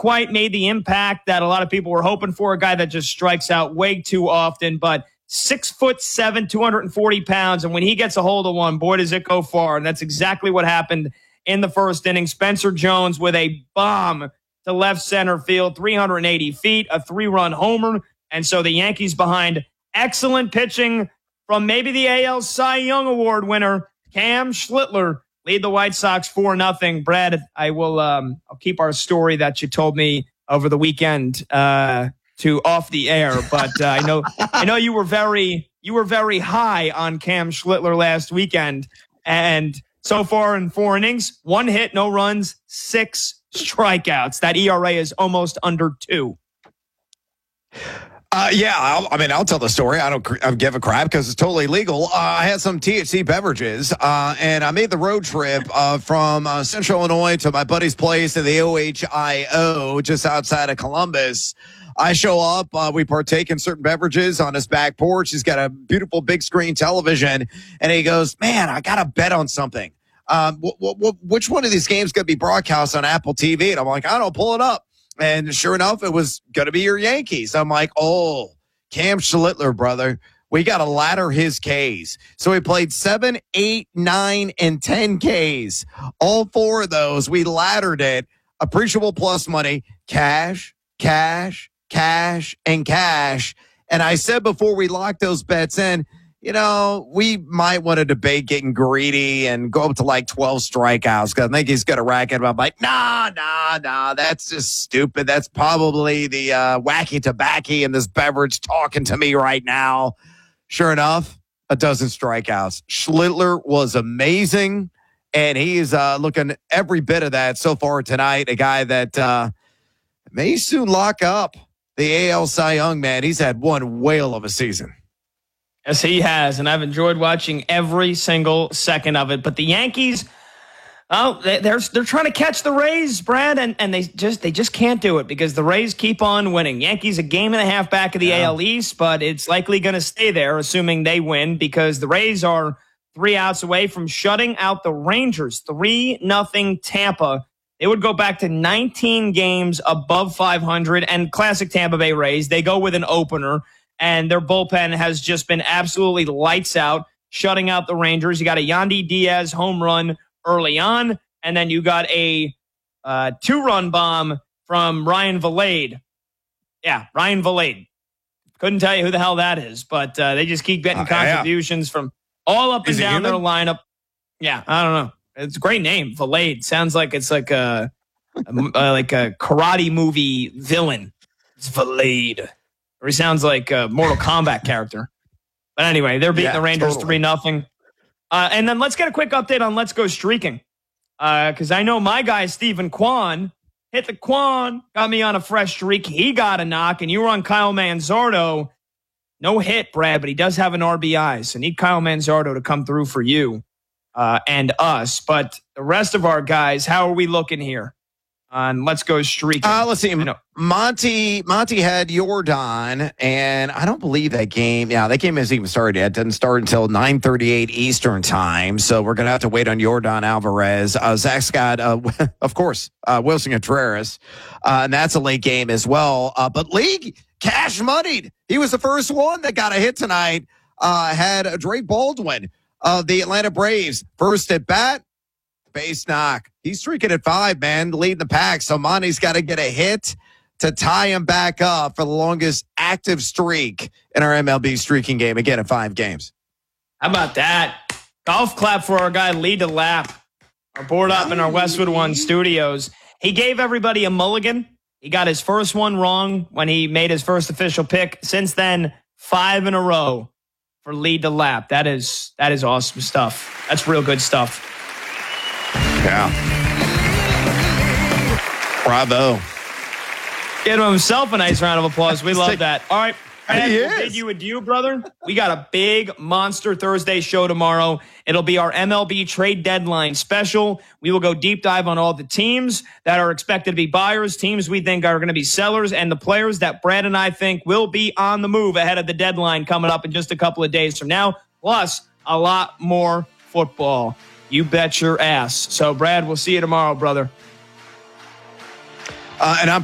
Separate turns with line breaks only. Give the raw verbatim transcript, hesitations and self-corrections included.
quite made the impact that a lot of people were hoping for. A guy that just strikes out way too often, but six foot seven, two hundred forty pounds. And when he gets a hold of one, boy, does it go far. And that's exactly what happened in the first inning. Spencer Jones with a bomb to left center field, three hundred eighty feet, a three-run homer. And so the Yankees behind excellent pitching from maybe the A L Cy Young Award winner, Cam Schlittler, lead the White Sox four nothing. Brad, I will um, I'll keep our story that you told me over the weekend uh, to off the air. But uh, I know I know you were very you were very high on Cam Schlittler last weekend. And so far in four innings, one hit, no runs, six strikeouts. That E R A is almost under two.
Uh, yeah, I'll, I mean, I'll tell the story. I don't I'll give a crap because it's totally legal. Uh, I had some T H C beverages, uh, and I made the road trip uh, from uh, Central Illinois to my buddy's place in the O H I O just outside of Columbus. I show up. Uh, we partake in certain beverages on his back porch. He's got a beautiful big screen television, and he goes, man, I got to bet on something. Um, w- w- which one of these games going to be broadcast on Apple T V? And I'm like, I don't pull it up. And sure enough, it was going to be your Yankees. I'm like, oh, Cam Schlittler, brother. We got to ladder his Ks. So he played seven, eight, nine, and ten Ks. All four of those, we laddered it. Appreciable plus money, cash, cash, cash, and cash. And I said before we locked those bets in, you know, we might want to debate getting greedy and go up to like twelve strikeouts because I think he's going to rack it up. I'm like, nah, nah, nah, that's just stupid. That's probably the uh, wacky tobacco in this beverage talking to me right now. Sure enough, a dozen strikeouts. Schlittler was amazing, and he is uh, looking every bit of that so far tonight. A guy that uh, may soon lock up the A L Cy Young, man. He's had one whale of a season.
Yes, he has, and I've enjoyed watching every single second of it. But the Yankees, oh, they, they're they're trying to catch the Rays, Brad, and, and they just they just can't do it because the Rays keep on winning. Yankees a game and a half back of the yeah. A L East, but it's likely going to stay there, assuming they win, because the Rays are three outs away from shutting out the Rangers, three nothing Tampa. They would go back to nineteen games above five hundred, and classic Tampa Bay Rays, they go with an opener. And their bullpen has just been absolutely lights out, shutting out the Rangers. You got a Yandy Diaz home run early on, and then you got a uh, two-run bomb from Ryan Vilade. Yeah, Ryan Vilade. Couldn't tell you who the hell that is, but uh, they just keep getting uh, contributions yeah. from all up and down their lineup. Yeah, I don't know. It's a great name, Vilade. Sounds like it's like a, a like a karate movie villain. It's Vilade. Or he sounds like a Mortal Kombat character. But anyway, they're beating yeah, the Rangers totally. three nothing. Uh, and then let's get a quick update on Let's Go Streaking. Because uh, I know my guy, Stephen Kwan, hit the Kwan, got me on a fresh streak. He got a knock, and you were on Kyle Manzardo. No hit, Brad, but he does have an R B I. So need Kyle Manzardo to come through for you uh, and us. But the rest of our guys, how are we looking here on Let's Go Streaking?
Uh, let's see. Monty Monty had Jordan, and I don't believe that game. Yeah, that game hasn't even started yet. It doesn't start until nine thirty-eight Eastern time. So we're going to have to wait on Jordan Alvarez. Uh, Zach's got, uh, of course, uh, Wilson Contreras, uh, and that's a late game as well. Uh, but League cash moneyed. He was the first one that got a hit tonight. Uh, had Drake Baldwin of the Atlanta Braves. First at bat, base knock. He's streaking at five, man, leading the pack. So Monty's got to get a hit to tie him back up for the longest active streak in our M L B streaking game. Again, at five games.
How about that? Golf clap for our guy, Lee DeLapp. Our board up in our Westwood One studios. He gave everybody a mulligan. He got his first one wrong when he made his first official pick. Since then, five in a row for Lee DeLapp. That is, that is awesome stuff. That's real good stuff.
Yeah. Bravo.
Give himself a nice round of applause. We love
like,
that. All right. Brad,
he
we'll
is.
bid you adieu, brother. We got a big Monster Thursday show tomorrow. It'll be our M L B trade deadline special. We will go deep dive on all the teams that are expected to be buyers, teams we think are going to be sellers, and the players that Brad and I think will be on the move ahead of the deadline coming up in just a couple of days from now. Plus, a lot more football. You bet your ass. So, Brad, we'll see you tomorrow, brother.
Uh, and I'm